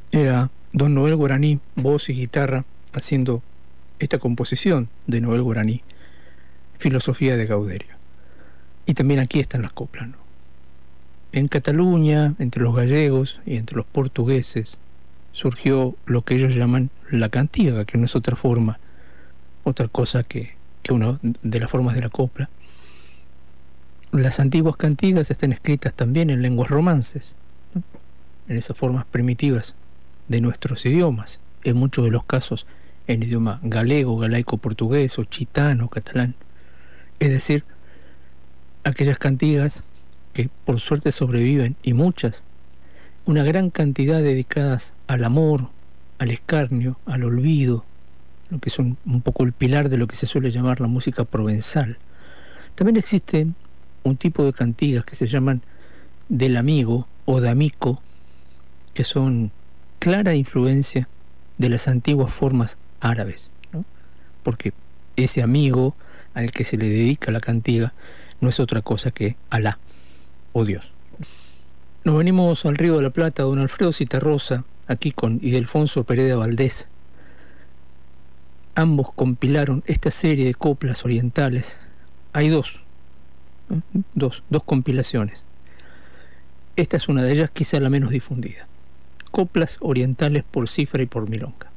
Era don Noel Guaraní, voz y guitarra, haciendo esta composición de Noel Guaraní, Filosofía de Gauderio. Y también aquí están las coplas, ¿no? En Cataluña, entre los gallegos y entre los portugueses, surgió lo que ellos llaman la cantiga, que no es otra forma, otra cosa que una de las formas de la copla. Las antiguas cantigas están escritas también en lenguas romances, ¿no? En esas formas primitivas de nuestros idiomas, en muchos de los casos en idioma galego, galaico portugués o chitano, catalán. Es decir, aquellas cantigas que por suerte sobreviven, y muchas, una gran cantidad dedicadas al amor, al escarnio, al olvido, lo que son un poco el pilar de lo que se suele llamar la música provenzal. También existe un tipo de cantigas que se llaman del amigo o d'amico, que son clara influencia de las antiguas formas árabes, ¿no? Porque ese amigo al que se le dedica la cantiga no es otra cosa que Alá o Dios. Nos venimos al Río de la Plata, don Alfredo Citarrosa, aquí con Ildefonso Pereda Valdés. Ambos compilaron esta serie de coplas orientales. Hay dos, ¿no? Dos compilaciones. Esta es una de ellas, quizá la menos difundida. Coplas orientales por cifra y por milonga.